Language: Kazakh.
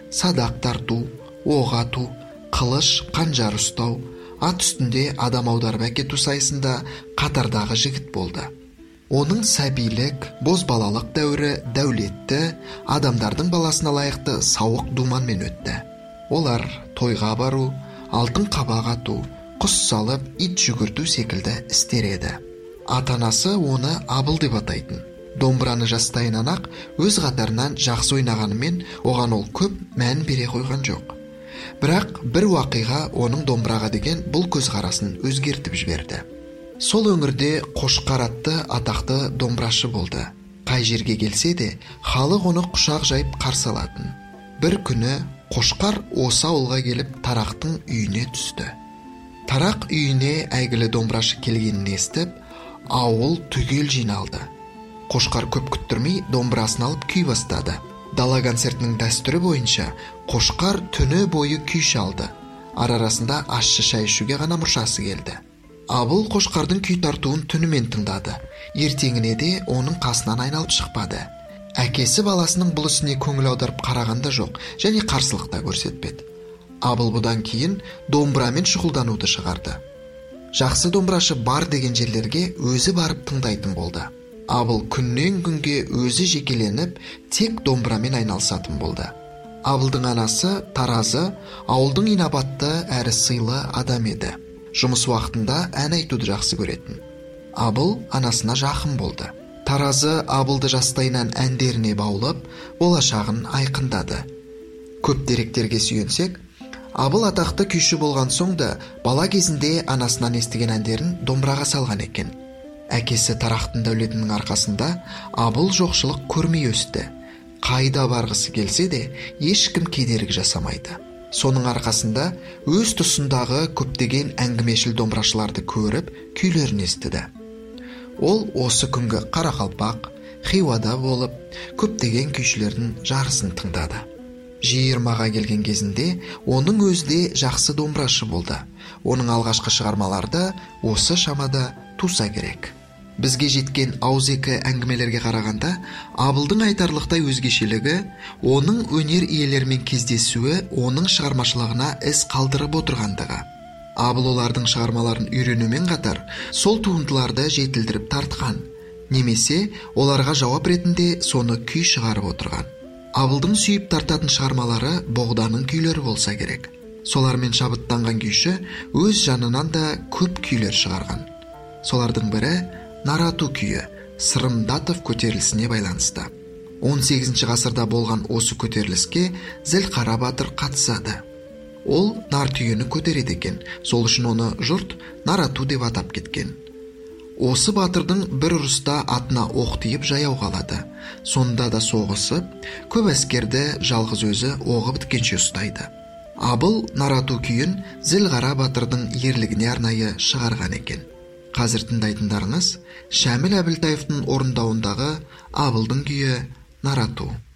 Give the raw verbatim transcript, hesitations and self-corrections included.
садақ тарту, оқ ату, қылыш, қанжар ұстау, ат үстінде адам аударып әкету сайысында қатардағы жігіт болды. Оның сәбилік, бозбалалық дәуірі дәулетті, адамдардың баласына лайықты сауық думанмен өтті. Олар тойға бару, алтын қабақ ату, құс салып, ит жүгірту секілді істер еді. Ата-анасы оны Абыл деп атайтын. Домбыраны жастайынан ақ өз қатарынан жақсы ойнағанымен, оған ол көп мән бере қойған жоқ. Бірақ бір уақиға оның домбыраға деген бұл көзқарасын өзгертіп жіберді. Сол өңірде Қошқар атты атақты домбырашы болды. Қай жерге келсе де, халық оны құшақ жайып қарсы алатын. Бір күні Қошқар осы ауылға келіп Тарақтың үйіне түсті. Тарақ үйіне әйгілі домбырашы келгенін естіп, ауыл түгел жиналды. Қошқар көп күттірмей домбырасын алып күй бастады. Дала концертінің дәстүрі бойынша Қошқар түні бойы күй шалды. Ара-арасында ащы шай ішуге ғана мұршасы келді. Абыл Қошқардың күй тартуын түнімен тыңдады. Ертеңіне де оның қасынан айналып шықпады. Әкесі баласының бұл ісіне көңіл аударып қарағанда жоқ, және қарсылық та көрсетпеді. Абыл бұдан кейін домбырамен шұғылдануды шығарды. Жақсы домбырашы бар деген жерлерге өзі барып тыңдайтын болды. Абыл күннен күнге өзі жекеленіп, тек домбырамен айналысатын болды. Абылдың анасы Таразы ауылдың инабатты әрі сыйлы адам еді. Жұмыс уақытында ән айтуды жақсы көретін. Абыл анасына жақын болды. Таразы Абылды жастайынан әндеріне баулып, болашағын айқындады. Көп деректерге сүйенсек, Абыл атақты күйші болған соң да бала кезінде анасынан естіген әндерін домбыраға салған екен. Әкесі Тарақтың дәулетінің арқасында Абыл жоқшылық көрмей өсті. Қайда барғысы келсе де ешкім кедергі жасамайды. Соның арқасында өз тұсындағы көптеген әңгімешіл домбырашыларды көріп, күйлерін естіді. Ол осы күнгі Қарақалпақ, Хиуада болып, көптеген күйшілердің жарысын тыңдады. жиырмаға келген кезінде оның өзде жақсы домбырашы болды. Оның алғашқы шығармаларды осы шамада туса керек. Бізге жеткен ауызекі әңгімелерге қарағанда, Абылдың айтарлықтай өзгешелігі, оның өнер иелерімен кездесуі оның шығармашылығына із қалдырып отырғандығы. Абыл олардың шығармаларын үйренумен қатар, сол туындыларды жетілдіріп тартқан, немесе оларға жауап ретінде соны күй шығарып отырған. Абылдың сүйіп тартатын шығармалары Боғданың күйлері болса керек. Солармен шабыттанған күйші өз жанынан да көп күйлер шығарған. Солардың бірі Нарату күйі, Сырымдатов көтерілісіне байланысты. он сегізінші ғасырда болған осы көтеріліске Зілқара батыр қатысады. Ол нар түйені көтереді екен, сол үшін оны жұрт Нарату деп атап кеткен. Осы батырдың бір ұрыста атына оқ тиіп жаяу қалады. Сонда да соғысып, көп әскерді жалғыз өзі оғы біткенше ұстайды. Абыл Нарату күйін Зілқара батырдың ерлігіне арнайы шығарған екен. Қазір тыңдайтындарыңыз Шәміл Әбілтаевтың орындауындағы Абылдың күйі Нарату.